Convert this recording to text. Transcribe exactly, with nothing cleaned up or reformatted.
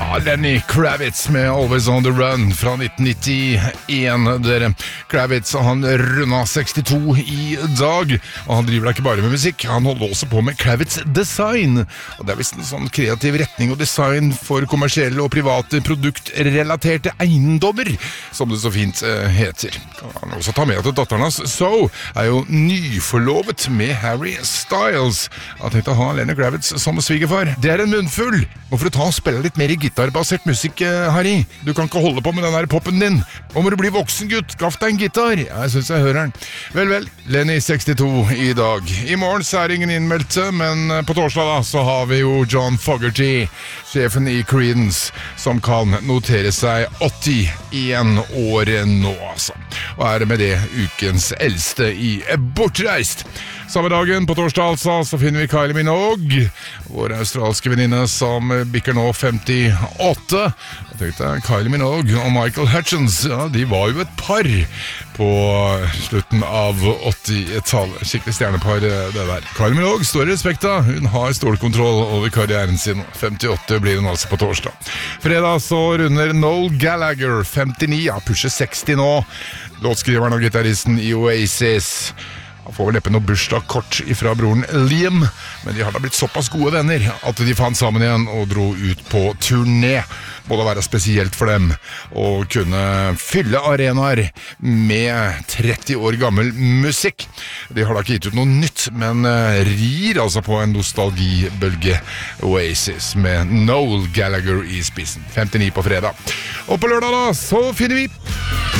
Ja, Lenny Kravitz med Always on the Run fra nitten nittien. Dere, Kravitz, han runda sekstito i dag, og han driver da ikke bare med musikk, han holder også på med Kravitz Design. Og det er vist en sånn kreativ retning og design for kommersielle og private produktrelaterte eiendommer, som det så fint eh, heter. Han også ta med at datteren hans, So, er jo nyforlovet med Harry Styles. Jeg tenkte å ha Lenny Kravitz som svigerfar. Det er en munnfull. Hvorfor du ta og spille litt mer gitarbasert musikk, Harry? Du kan ikke holde på med den der poppen din. Om du blir voksen gutt, skaff deg en gitar. Ja, jeg synes jeg hører den. Vel, vel, Lenny sekstito i dag. I morgen så er det ingen innmeldte, men på torsdag da, så har vi jo John Fogerty, sjefen i Creedence, som kan notere seg åttien år nå, altså. Og er med det ukens eldste i Bortreist. Samme dagen, på torsdag altså, så finner vi Kylie Minogue, vår australske venninne som bikker nå femtiåtte. Jeg tenkte, Kylie Minogue og Michael Hutchins, ja, de var jo et par på slutten av åttitallet. Skikkelig stjernepar, det der. Kylie Minogue står i respekt da, hun har stålkontroll over karrieren sin. femtiåtte blir hun altså på torsdag. Fredag så runder Noel Gallagher femtini, ja, pusher seksti nå. Låtskriveren og gitaristen i Oasis. Han får vel neppe noe bursdagskort ifra broren Liam, men de har da blitt såpass gode venner at de fant sammen igjen og dro ut på turné. Må da være spesielt for dem å kunne fylle arenaer med tretti år gammel musikk. De har da ikke gitt ut noe nytt, men rir altså på en nostalgibølge. Oasis med Noel Gallagher i spissen. femtini på fredag. Og på lørdag da, så finner vi